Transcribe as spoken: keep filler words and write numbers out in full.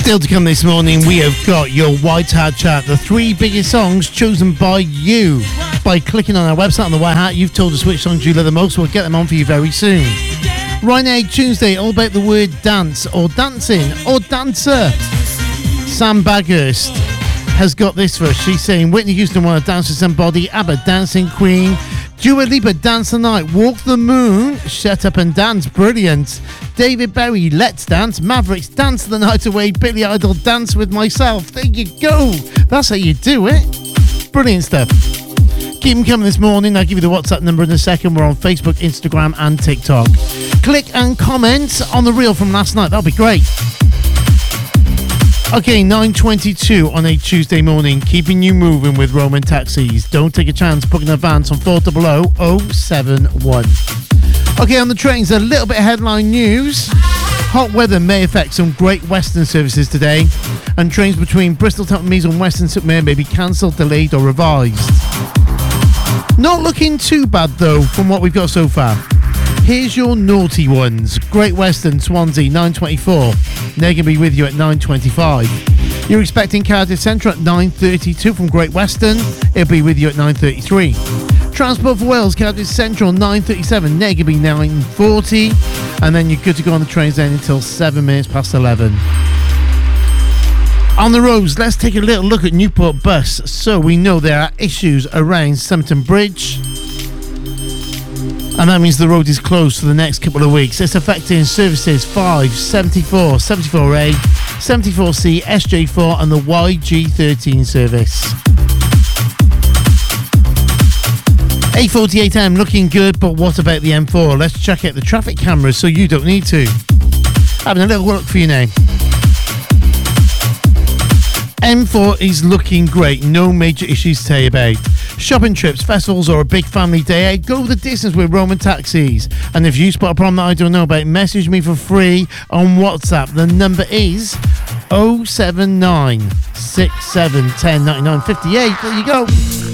Still to come this morning, we have got your White Hat Chat, the three biggest songs chosen by you. By clicking on our website on the White Hat, you've told us which songs you love the most. We'll get them on for you very soon. Right now, Tuesday, all about the word dance, or dancing, or dancer. Sam Baghurst has got this for us. She's saying Whitney Houston want to dance with somebody, ABBA, Dancing Queen, Dua Lipa, Dance the Night, Walk the Moon, Shut Up and Dance, brilliant. David Bowie, Let's Dance, Mavericks, Dance the Night Away, Billy Idol, Dance with Myself. There you go. That's how you do it. Brilliant stuff. Keep them coming this morning. I'll give you the WhatsApp number in a second. We're on Facebook, Instagram and TikTok. Click and comment on the reel from last night. That'll be great. Okay, nine twenty-two on a Tuesday morning, keeping you moving with Roman Taxis. Don't take a chance booking advance on four hundred oh seven one. Okay, on the trains, a little bit of headline news. Hot weather may affect some Great Western services today, and trains between Bristol, Temple Meads and Western St Mirren may be cancelled, delayed or revised. Not looking too bad though from what we've got so far. Here's your naughty ones. Great Western, Swansea, nine twenty-four. They're going to be with you at nine twenty-five. You're expecting Cardiff Central at nine thirty-two from Great Western. It'll be with you at nine thirty-three. Transport for Wales, Cardiff Central, nine thirty-seven. They're going to be nine forty. And then you're good to go on the trains then until seven minutes past eleven. On the roads, let's take a little look at Newport Bus. So we know there are issues around Somerton Bridge, and that means the road is closed for the next couple of weeks. It's affecting services five, seventy-four, seventy-four A, seventy-four C, S J four and the Y G thirteen service. A forty-eight M looking good, but what about the M four? Let's check out the traffic cameras so you don't need to. Having a little look for you now. M four is looking great, no major issues to tell you about. Shopping trips, festivals or a big family day out, go the distance with Roman Taxis. And if you spot a problem that I don't know about, message me for free on WhatsApp. The number is oh seven nine, six seven one oh, nine nine five eight. There you go.